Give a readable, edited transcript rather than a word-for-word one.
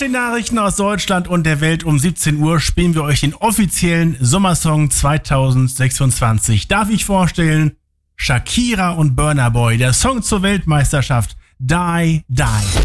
den Nachrichten aus Deutschland und der Welt um 17 Uhr spielen wir euch den offiziellen Sommersong 2026. Darf ich vorstellen? Shakira und Burna Boy, der Song zur Weltmeisterschaft Die Die.